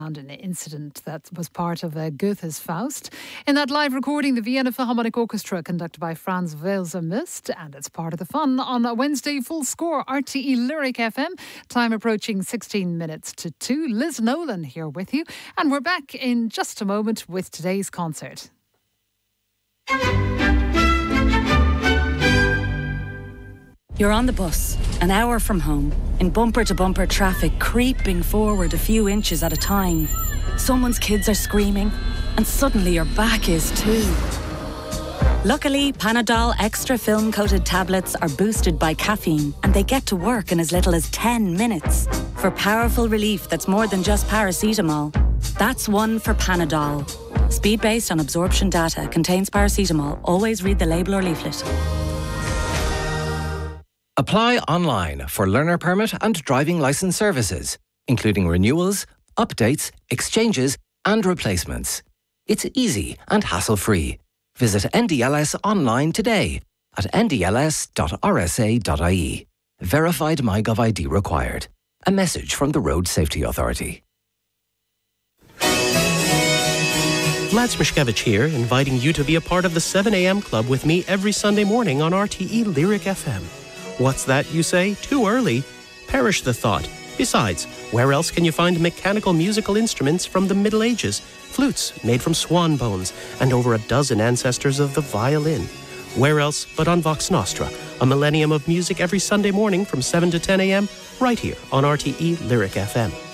an incident that was part of Goethe's Faust. In that live recording, the Vienna Philharmonic Orchestra, conducted by Franz Welser, missed, and it's part of the fun on a Wednesday. Full Score, RTE Lyric FM. Time approaching 16 minutes to 2. Liz Nolan here with you, and we're back in just a moment with today's concert. You're on the bus, an hour from home, in bumper-to-bumper traffic, creeping forward a few inches at a time. Someone's kids are screaming, and suddenly your back is too. Luckily, Panadol Extra film-coated tablets are boosted by caffeine, and they get to work in as little as 10 minutes. For powerful relief that's more than just paracetamol. That's one for Panadol. Speed based on absorption data, contains paracetamol. Always read the label or leaflet. Apply online for learner permit and driving licence services, including renewals, updates, exchanges and replacements. It's easy and hassle-free. Visit NDLS online today at ndls.rsa.ie. Verified MyGov ID required. A message from the Road Safety Authority. Vlad Smishkevich here, inviting you to be a part of the 7 a.m. club with me every Sunday morning on RTE Lyric FM. What's that, you say? Too early? Perish the thought. Besides, where else can you find mechanical musical instruments from the Middle Ages, flutes made from swan bones, and over a dozen ancestors of the violin? Where else but on Vox Nostra, a millennium of music every Sunday morning from 7 to 10 a.m. right here on RTE Lyric FM.